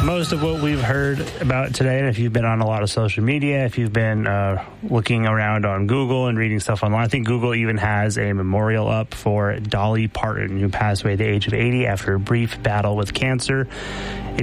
most of what we've heard about today, and if you've been on a lot of social media, if you've been looking around on Google and reading stuff online, I think Google even has a memorial up for Dolly Parton, who passed away at the age of 80 after a brief battle with cancer.